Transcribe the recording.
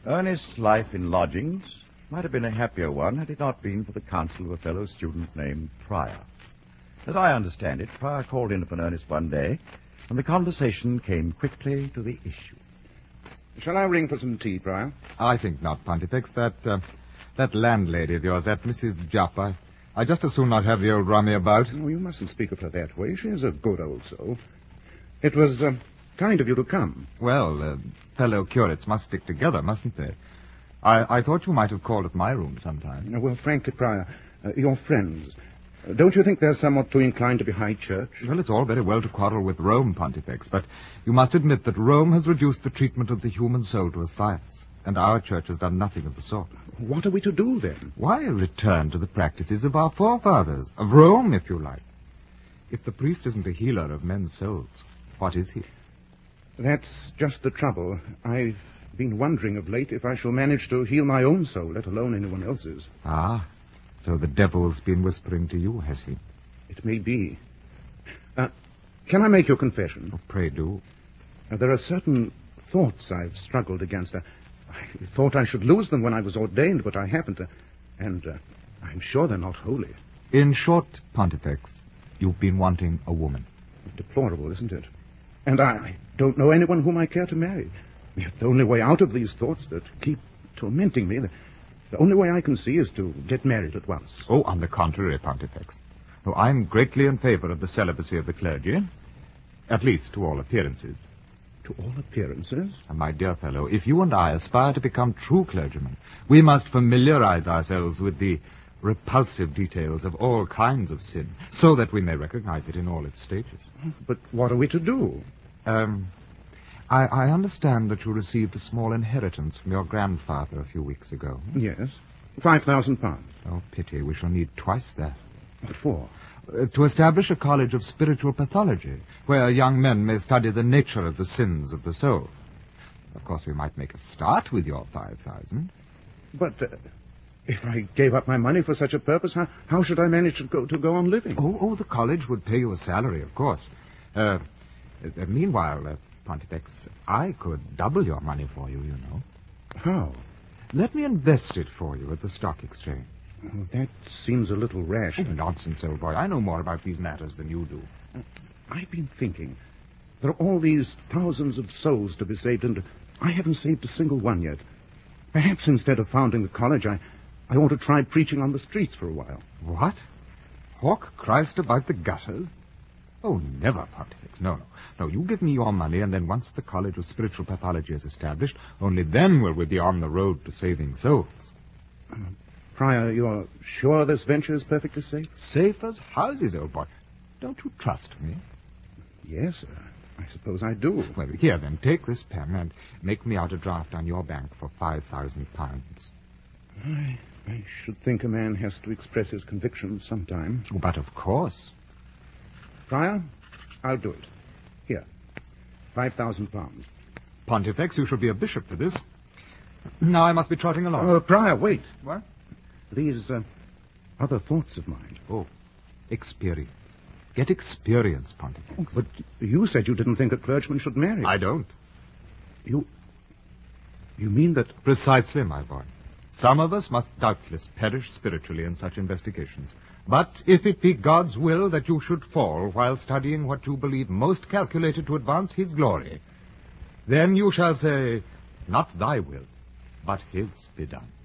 Ernest's life in lodgings might have been a happier one had it not been for the counsel of a fellow student named Pryor. As I understand it, Pryor called in upon Ernest one day, and the conversation came quickly to the issue. Shall I ring for some tea, Pryor? I think not, Pontifex. That landlady of yours, that Mrs. Jupp, I just as soon not have the old rummy about. Oh, you mustn't speak of her that way. She is a good old soul. It was kind of you to come. Well, fellow curates must stick together, mustn't they? I thought you might have called at my room sometime. Well, frankly, Pryor, your friends, don't you think they're somewhat too inclined to be high church? Well, it's all very well to quarrel with Rome, Pontifex, but you must admit that Rome has reduced the treatment of the human soul to a science, and our church has done nothing of the sort. What are we to do, then? Why, return to the practices of our forefathers, of Rome, if you like. If the priest isn't a healer of men's souls, what is he? That's just the trouble. I've been wondering of late if I shall manage to heal my own soul, let alone anyone else's. Ah, so the devil's been whispering to you, has he? It may be. Can I make you a confession? Oh, pray do. There are certain thoughts I've struggled against. I thought I should lose them when I was ordained, but I haven't. And I'm sure they're not holy. In short, Pontifex, you've been wanting a woman. Deplorable, isn't it? And I don't know anyone whom I care to marry. Yet the only way out of these thoughts that keep tormenting me, the only way I can see is to get married at once. Oh, on the contrary, Pontifex. No, I'm greatly in favor of the celibacy of the clergy. At least to all appearances. To all appearances? And my dear fellow, if you and I aspire to become true clergymen, we must familiarize ourselves with the repulsive details of all kinds of sin, so that we may recognize it in all its stages. But what are we to do? I understand that you received a small inheritance from your grandfather a few weeks ago. Yes. £5,000. Oh, pity. We shall need twice that. What for? To establish a college of spiritual pathology, where young men may study the nature of the sins of the soul. Of course, we might make a start with your 5,000. But if I gave up my money for such a purpose, how should I manage to go on living? Oh, the college would pay you a salary, of course. Meanwhile, Pontifex, I could double your money for you, you know. How? Let me invest it for you at the stock exchange. Oh, that seems a little rash. Oh, nonsense, old boy. I know more about these matters than you do. I've been thinking. There are all these thousands of souls to be saved, and I haven't saved a single one yet. Perhaps instead of founding the college, I ought to try preaching on the streets for a while. What? Hawk Christ about the gutters? Oh, never, Pontifex. No. You give me your money, and then once the College of Spiritual Pathology is established, only then will we be on the road to saving souls. Pryor, you're sure this venture is perfectly safe? Safe as houses, old boy. Don't you trust me? Yes, sir. I suppose I do. Well, here then, take this pen and make me out a draft on your bank for £5,000. I should think a man has to express his convictions sometime. Oh, but of course. Pryor, I'll do it. Here, £5,000. Pontifex, you shall be a bishop for this. Now I must be trotting along. Pryor, wait. What? These other thoughts of mine. Oh, experience. Get experience, Pontifex. Oh, but you said you didn't think a clergyman should marry. I don't. You mean that... Precisely, my boy. Some of us must doubtless perish spiritually in such investigations. But if it be God's will that you should fall while studying what you believe most calculated to advance his glory, then you shall say, not thy will, but his be done.